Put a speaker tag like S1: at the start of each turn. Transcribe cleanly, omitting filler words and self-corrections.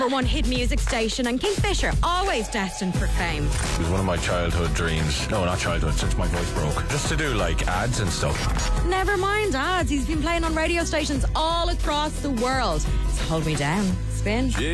S1: one hit music station, and Kingfisher, always destined for fame.
S2: It was one of my childhood dreams. No, not childhood, since my voice broke. Just to do like ads and stuff.
S1: Never mind ads, he's been playing on radio stations all across the world. So hold me down. Spin.